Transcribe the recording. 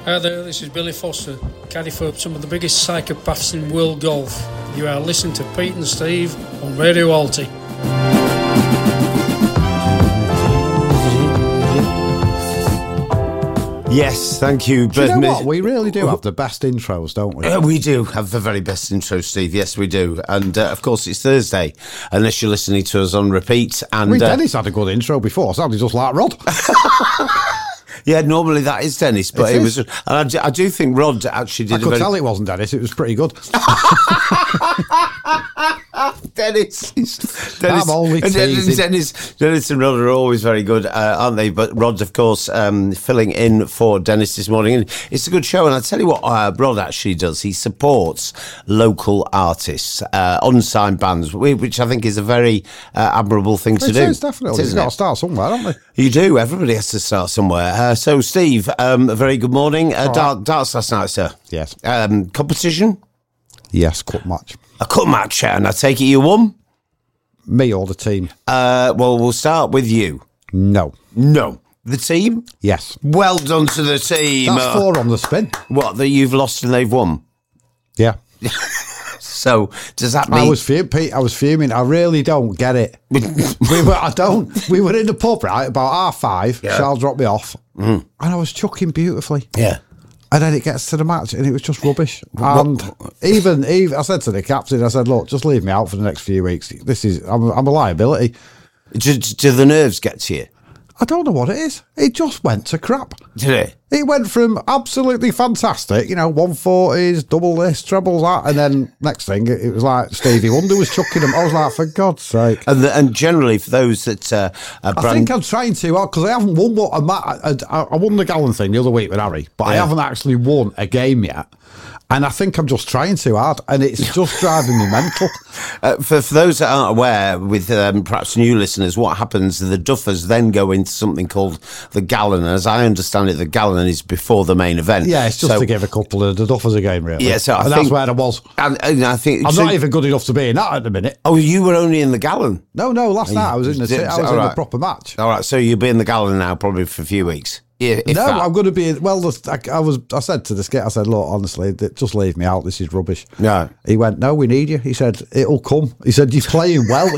Hi there, this is Billy Foster, caddy for some of the biggest psychopaths in world golf. You are listening to Pete and Steve on Radio Alti. Yes, thank you. Do you know what? We really do have the best intros, don't we? We do have the very best intro, Steve. Yes, we do. And, of course, it's Thursday, unless you're listening to us on repeat. And Dennis had a good intro before, sounded just like Rod. Yeah, normally that is Dennis, but it was. And I do think Rod actually did. I could tell it wasn't Dennis. It was pretty good. Dennis, I'm only teasing. Dennis and Rod are always very good, aren't they? But Rod's, of course, filling in for Dennis this morning. And it's a good show. And I tell you what, Rod actually does. He supports local artists, unsigned bands, which I think is a very admirable thing to do. It is, definitely. You've got to start somewhere, haven't we? You do. Everybody has to start somewhere. So, Steve, a very good morning. Darts last night, sir. Yes. Competition? Yes, cup match. A cup match, and I take it you won? Me or the team? Well, we'll start with you. No. The team? Yes. Well done to the team. That's 4 on the spin. What, that you've lost and they've won? Yeah. So, does that mean... I was fuming. I really don't get it. We were in the pub, right, about 5:30. Yeah. Charles dropped me off. And I was chucking beautifully. Yeah. And then it gets to the match, and it was just rubbish. And even I said to the captain, I said, "Look, just leave me out for the next few weeks. I'm a liability." Do the nerves get to you? I don't know what it is. It just went to crap. Did it? It went from absolutely fantastic, 140s, double this, treble that, and then next thing it was like Stevie Wonder was chucking them. I was like, for God's sake! And generally, for those that I think I'm trying to, because I haven't won I won the Gallon thing the other week with Harry, but I haven't actually won a game yet. And I think I'm just trying too hard, and it's just driving me mental. For those that aren't aware, with perhaps new listeners, what happens, the duffers then go into something called the Gallon. And as I understand it, the Gallon is before the main event. Yeah, it's just to give a couple of the duffers a game, really. Yeah, so that's where I was. And I think... I'm not even good enough to be in that at the minute. Oh, you were only in the Gallon? No, last night I was in the proper match. All right, so you'll be in the Gallon now probably for a few weeks. I'm going to be. Well, I said to the skip, I said, look, honestly, just leave me out. This is rubbish. Yeah. He went, no, we need you. He said, it'll come. He said, you're playing well.